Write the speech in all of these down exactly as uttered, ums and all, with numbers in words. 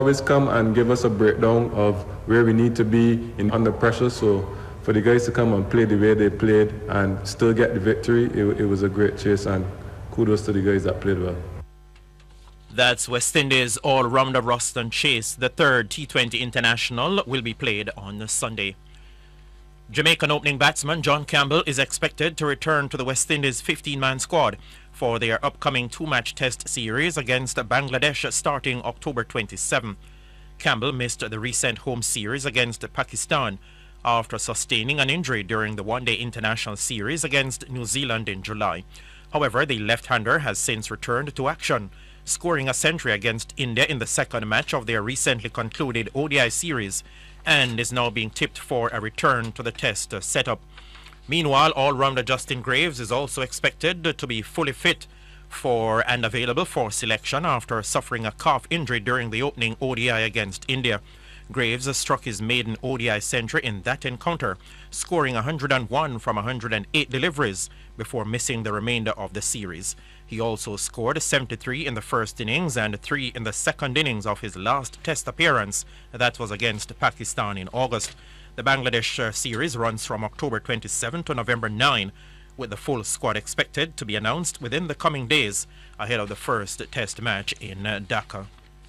always come and give us a breakdown of where we need to be in under pressure. So for the guys to come and play the way they played and still get the victory, it, it was a great chase, and kudos to the guys that played well. That's West Indies all-rounder Roston Chase. The third T twenty International will be played on Sunday. Jamaican opening batsman John Campbell is expected to return to the West Indies fifteen-man squad for their upcoming two-match test series against Bangladesh starting October twenty-seventh. Campbell missed the recent home series against Pakistan after sustaining an injury during the one-day international series against New Zealand in July. However, the left-hander has since returned to action, scoring a century against India in the second match of their recently concluded O D I series, and is now being tipped for a return to the test setup. Meanwhile, all-rounder Justin Graves is also expected to be fully fit for and available for selection after suffering a calf injury during the opening O D I against India. Graves struck his maiden O D I century in that encounter, scoring one hundred and one from one hundred eight deliveries before missing the remainder of the series. He also scored seventy-three in the first innings and three in the second innings of his last test appearance. That was against Pakistan in August. The Bangladesh uh, series runs from October twenty-seventh to November ninth, with the full squad expected to be announced within the coming days ahead of the first test match in uh, Dhaka.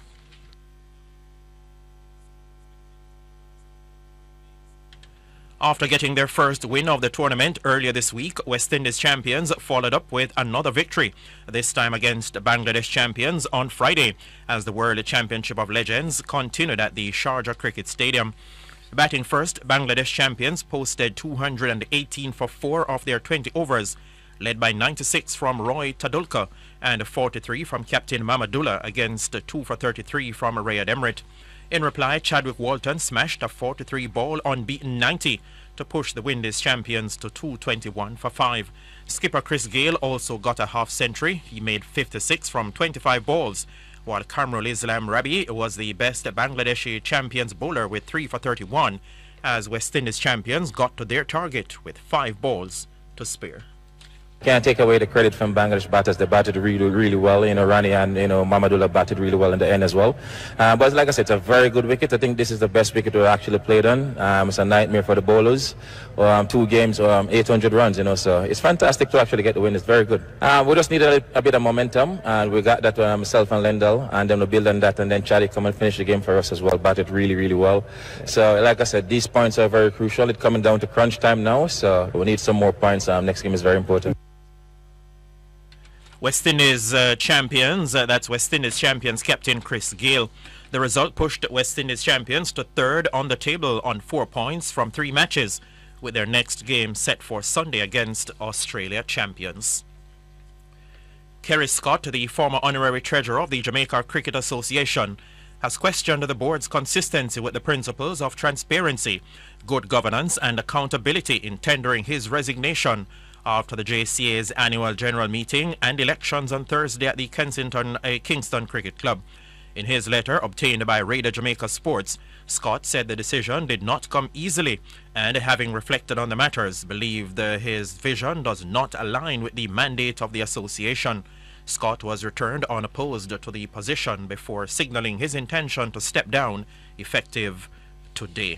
After getting their first win of the tournament earlier this week, West Indies champions followed up with another victory, this time against Bangladesh champions on Friday, as the World Championship of Legends continued at the Sharjah Cricket Stadium. Batting first, Bangladesh champions posted two hundred eighteen for four of their twenty overs, led by ninety-six from Roy Tadulkar and forty-three from captain Mamadullah against two for thirty-three from Rayad Emrit. In reply, Chadwick Walton smashed a forty-three ball unbeaten ninety to push the Windies champions to two twenty-one for five. Skipper Chris Gayle also got a half century. He made fifty-six from twenty-five balls, while Kamrul Islam Rabi was the best Bangladeshi champions bowler with three for thirty-one, as West Indies champions got to their target with five balls to spare. Can't take away the credit from Bangladesh batters. They batted really, really well. You know, Rani and, you know, Mamadullah batted really well in the end as well. Uh, but like I said, it's a very good wicket. I think this is the best wicket we've actually played on. Um, it's a nightmare for the bowlers. Um, two games, um, eight hundred runs, you know, so it's fantastic to actually get the win. It's very good. Uh, we just need a, a bit of momentum, and we got that um, myself and Lendl, and then we build on that, and then Charlie come and finish the game for us as well. Batted really, really well. So, like I said, these points are very crucial. It's coming down to crunch time now, so we need some more points. Um, next game is very important. West Indies uh, champions, uh, that's West Indies champions captain Chris Gayle. The result pushed West Indies champions to third on the table on four points from three matches, with their next game set for Sunday against Australia champions. Kerry Scott, the former honorary treasurer of the Jamaica Cricket Association, has questioned the board's consistency with the principles of transparency, good governance and accountability in tendering his resignation after the J C A's annual general meeting and elections on Thursday at the Kensington, uh, Kingston Cricket Club. In his letter obtained by Raider Jamaica Sports, Scott said the decision did not come easily and, having reflected on the matters, believed uh, his vision does not align with the mandate of the association. Scott was returned unopposed to the position before signalling his intention to step down effective today.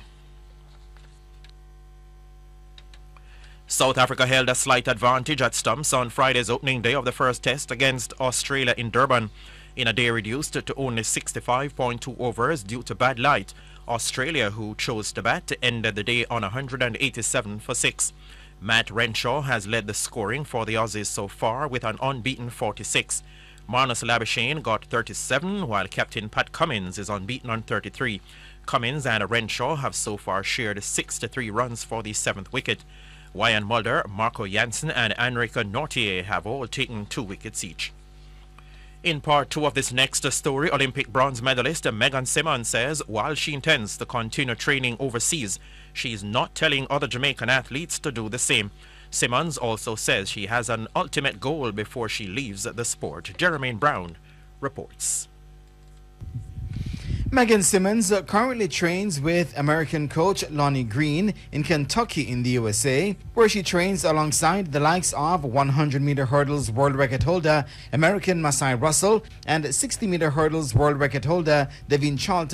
South Africa held a slight advantage at stumps on Friday's opening day of the first test against Australia in Durban. In a day reduced to only sixty-five point two overs due to bad light, Australia, who chose to bat, ended the day on one hundred eighty-seven for six. Matt Renshaw has led the scoring for the Aussies so far with an unbeaten forty-six. Marnus Labuschagne got thirty-seven, while captain Pat Cummins is unbeaten on thirty-three. Cummins and Renshaw have so far shared sixty-three runs for the seventh wicket. Wyan Mulder, Marco Jansen and Enrique Nortier have all taken two wickets each. In part two of this next story, Olympic bronze medalist Megan Simmons says while she intends to continue training overseas, she is not telling other Jamaican athletes to do the same. Simmons also says she has an ultimate goal before she leaves the sport. Jermaine Brown reports. Megan Simmons uh, currently trains with American coach Lonnie Green in Kentucky in the U S A, where she trains alongside the likes of one hundred meter hurdles world record holder American Masai Russell and sixty meter hurdles world record holder Devin Charlton.